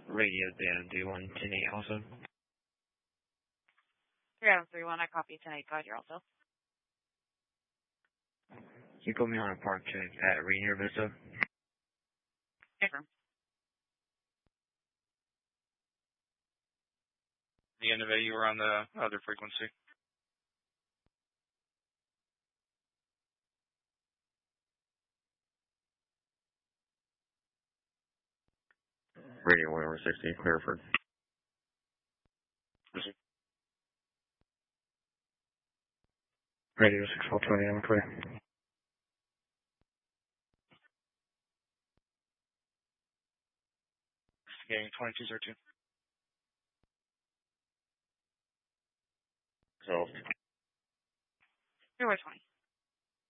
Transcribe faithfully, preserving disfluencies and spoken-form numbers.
Radio Adam three one ten eight also. three Adam three one, I copy ten eight. Go ahead, you're also. You put me on a park check at Rainier Vista. Confirm. The end of it, you were on the other frequency. Radio one over sixty, Clearford. Radio six four twenty, I'm clear. Getting twenty-two zero two. Resolved. Zero twenty.